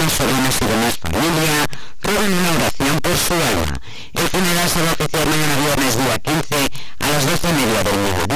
hermanos, sobrinos y demás familia rogan una oración por su alma. El funeral se va a ofrecer mañana viernes día 15 a las 12:30 del mediodía